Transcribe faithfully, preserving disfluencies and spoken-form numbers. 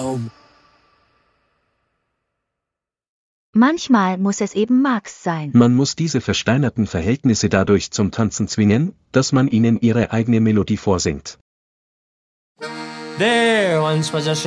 Baum. Manchmal muss es eben Marx sein. Man muss diese versteinerten Verhältnisse dadurch zum Tanzen zwingen, dass man ihnen ihre eigene Melodie vorsingt. There once was a